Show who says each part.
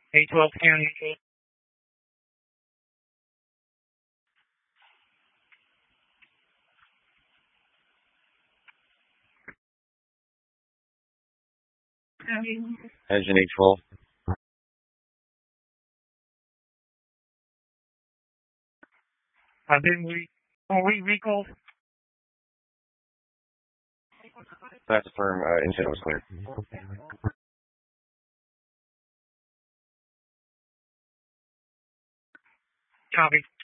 Speaker 1: A12 County.
Speaker 2: Engine 812.
Speaker 1: Then we recalled.
Speaker 2: That's firm. Engine was clear.
Speaker 1: Copy.